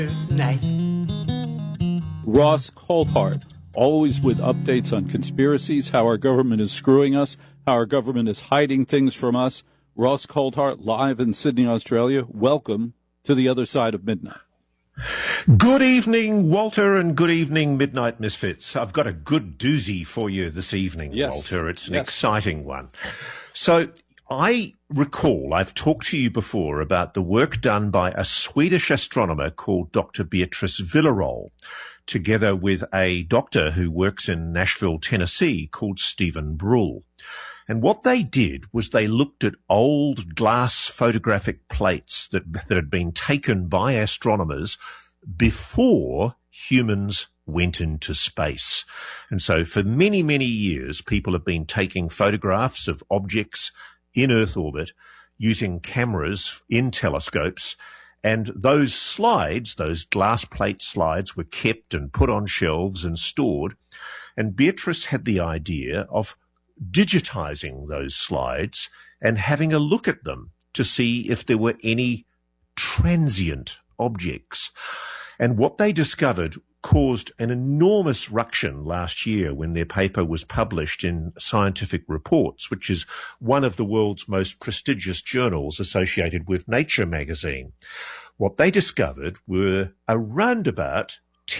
Ross Coulthart, always with updates on conspiracies, how our government is screwing us, how our government is hiding things from us. Ross Coulthart, live in Sydney, Australia. Welcome to the other side of midnight. Good evening, Walter, and good evening, Midnight Misfits. I've got a good doozy for you this evening, yes. Walter. It's an exciting one. So I recall I've talked to you before about the work done by a Swedish astronomer called Dr. Beatrice Villarol, together with a doctor who works in Nashville, Tennessee, called Stephen Brull. And what they did was they looked at old glass photographic plates that had been taken by astronomers before humans went into space. And so for many, many years, people have been taking photographs of objects in Earth orbit using cameras in telescopes. And those slides, those glass plate slides, were kept and put on shelves and stored. And Beatrice had the idea of digitizing those slides and having a look at them to see if there were any transient objects. And what they discovered caused an enormous ruction last year when their paper was published in Scientific Reports, which is one of the world's most prestigious journals associated with Nature magazine. What they discovered were around about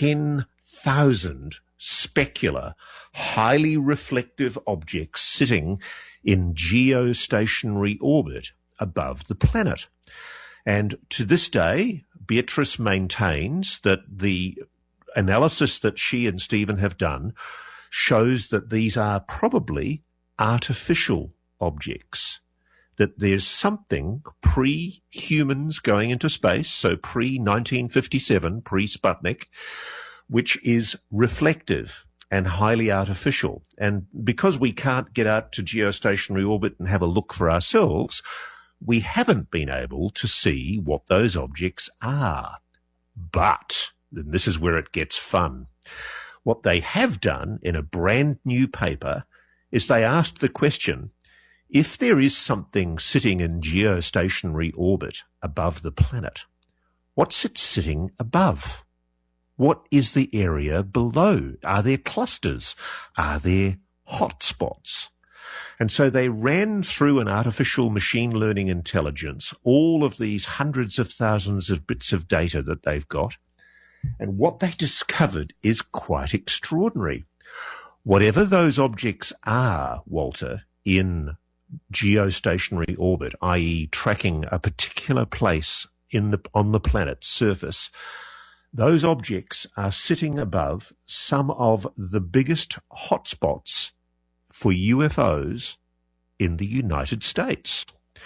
10,000 specular, highly reflective objects sitting in geostationary orbit above the planet. And to this day, Beatrice maintains that the analysis that she and Stephen have done shows that these are probably artificial objects, that there's something pre-humans going into space, so pre-1957, pre-Sputnik, which is reflective and highly artificial. And because we can't get out to geostationary orbit and have a look for ourselves, we haven't been able to see what those objects are. But, and this is where it gets fun, what they have done in a brand new paper is they asked the question, if there is something sitting in geostationary orbit above the planet, what's it sitting above? What is the area below? Are there clusters? Are there hotspots? And so they ran through an artificial machine learning intelligence all of these hundreds of thousands of bits of data that they've got. And what they discovered is quite extraordinary. Whatever those objects are, Walter, in geostationary orbit, i.e. tracking a particular place on the planet's surface, those objects are sitting above some of the biggest hotspots for UFOs in the United States.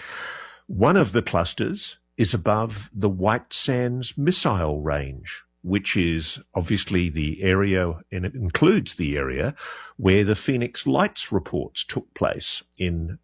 One of the clusters is above the White Sands Missile Range, which is obviously the area, and it includes the area where the Phoenix Lights reports took place in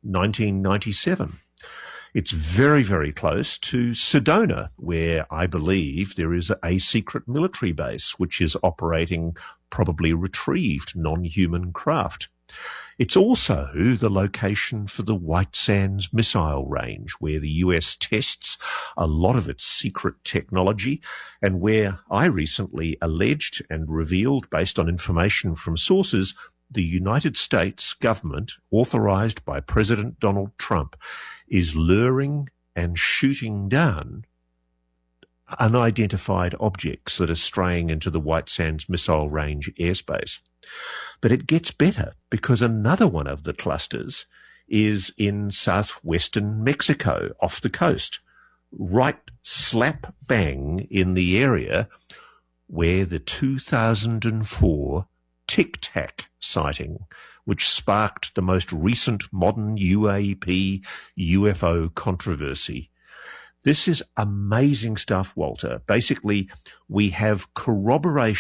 1997. It's very, very close to Sedona, where I believe there is a secret military base which is operating probably retrieved non-human craft. It's also the location for the White Sands Missile Range, where the US tests a lot of its secret technology, and where I recently alleged and revealed, based on information from sources, the United States government, authorized by President Donald Trump, is luring and shooting down unidentified objects that are straying into the White Sands Missile Range airspace. But it gets better, because another one of the clusters is in southwestern Mexico, off the coast, right slap bang in the area where the 2004 Tic Tac sighting, which sparked the most recent modern UAP UFO controversy. This is amazing stuff, Walter. Basically, we have corroboration